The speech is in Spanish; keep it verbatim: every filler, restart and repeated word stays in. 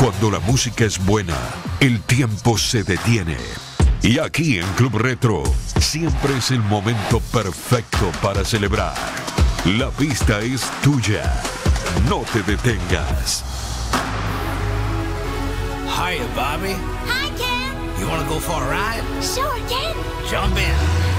Cuando la música es buena, el tiempo se detiene. Y aquí en Club Retro, siempre es el momento perfecto para celebrar. La pista es tuya. No te detengas. Hiya, Bobby. Hi, Ken. You want to go for a ride? Sure, Ken. Jump in.